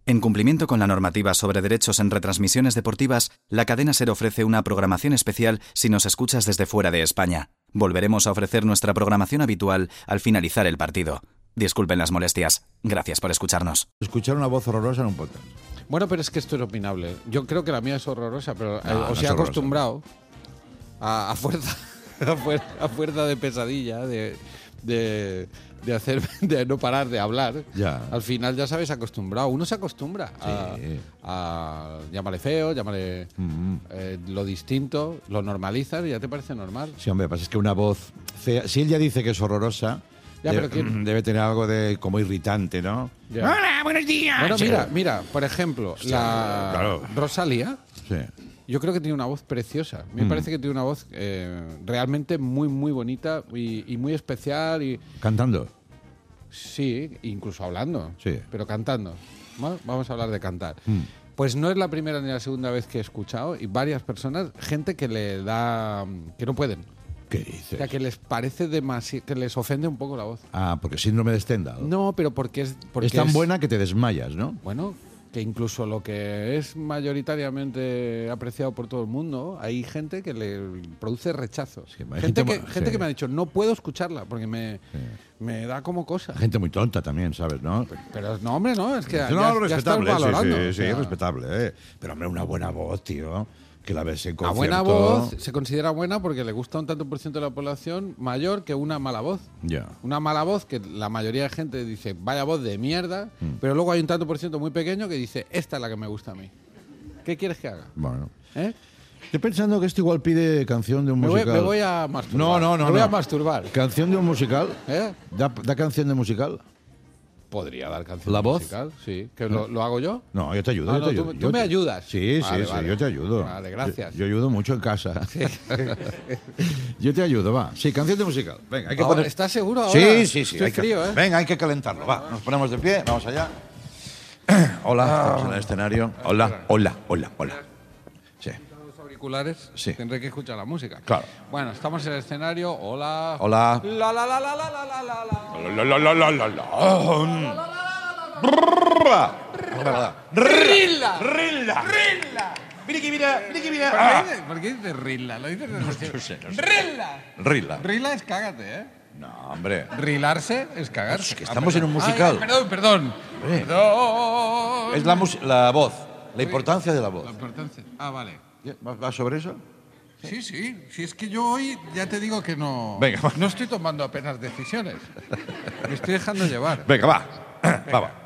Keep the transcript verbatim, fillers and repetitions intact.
En cumplimiento con la normativa sobre derechos en retransmisiones deportivas, la cadena SER ofrece una programación especial si nos escuchas desde fuera de España. Volveremos a ofrecer nuestra programación habitual al finalizar el partido. Disculpen las molestias. Gracias por escucharnos. Escuchar una voz horrorosa en un podcast. Bueno, pero es que esto es opinable. Yo creo que la mía es horrorosa, pero No, eh, no os es he horrorosa. acostumbrado a, a fuerza a fuerza, a fuerza de pesadilla, de, de, de hacer, de no parar de hablar. Ya. Al final ya sabes acostumbrado. Uno se acostumbra a, Sí. a llámale feo, llámale Mm. eh, lo distinto, lo normalizas y ya te parece normal. Sí, hombre, pasa es que una voz fea, si él ya dice que es horrorosa, Ya, debe, pero ¿quién? debe tener algo de como irritante, ¿no? Ya. Hola, buenos días. Bueno, mira, mira, por ejemplo, la claro. Rosalía. Sí. Yo creo que tiene una voz preciosa. Me Mm. parece que tiene una voz eh, realmente muy, muy bonita y, y muy especial. Y Cantando. sí, incluso hablando. Sí. Pero cantando. Bueno, vamos a hablar de cantar. Mm. Pues no es la primera ni la segunda vez que he escuchado y varias personas, gente que le da, que no pueden. ¿Qué O dices? sea, que les parece demasiado, que les ofende un poco la voz. Ah, porque síndrome de Stendhal. No, pero porque es, porque es tan buena que te desmayas, ¿no? Bueno, que incluso lo que es mayoritariamente apreciado por todo el mundo, hay gente que le produce rechazo. Sí, hay gente gente que, mo- gente sí. que me ha dicho, no puedo escucharla porque me, Sí. me da como cosa. Gente muy tonta también, ¿sabes, no? Pero no, hombre, no, es que ya, no, ya estás respetable, sí, valorando. sí, O sí, sea, respetable, ¿eh? Pero, hombre, una buena voz, tío. Que la ves en una concierto. buena voz se considera buena porque le gusta un tanto por ciento de la población mayor que una mala voz. Ya. Una mala voz que la mayoría de gente dice, vaya voz de mierda, Mm. pero luego hay un tanto por ciento muy pequeño que dice, esta es la que me gusta a mí. ¿Qué quieres que haga? Bueno. ¿Eh? Estoy pensando que esto igual pide canción de un Me voy, musical. me voy a masturbar. No, no, no. Me voy no. a masturbar. ¿Canción de un musical? ¿Eh? ¿Da, da canción de musical? Podría dar canción ¿La voz? musical, sí. ¿Que lo, lo hago yo? No, yo te ayudo. Ah, yo no, te tú- ayudo. tú Yo me te- ayudas. Sí, Vale, sí, vale. sí, yo te ayudo. Vale, gracias. Yo, yo ayudo mucho en casa. Yo te ayudo, va. Sí, canción de musical. Venga, hay que Ahora, poner... ¿estás seguro ahora? Sí, sí, sí. Estoy hay que- frío, ¿eh? Venga, hay que calentarlo, va. Nos ponemos de pie, vamos allá. Hola, estamos en el escenario. Hola, hola, hola, hola. Sí. Los auriculares, Sí. tendré que escuchar la música. Claro. Bueno, estamos en el escenario. Hola. Hola. La la la la la la la la la. La, la, la, la, la, la. ¡Rilla! Rilla. ¡Rilla! Mira que mira, mira que mira. ¿Por Ah. qué dices- ¿Por qué dices Rilla? Lo dices No sé, no sé. ¡Rilla! Rilla. Rilla es cágate, ¿eh? No, hombre. Rilarse es cagarse. Es que estamos Ah, en un perdón. musical. Ay, perdón, perdón. Eh. Perdón. Es la, mus- la voz, la importancia de la voz. La importancia. Ah, vale. ¿Va, va sobre eso? Sí, sí. Si es que yo hoy ya te digo que no. Venga, va. No estoy tomando apenas decisiones. Me estoy dejando llevar. Venga, va. Va, va.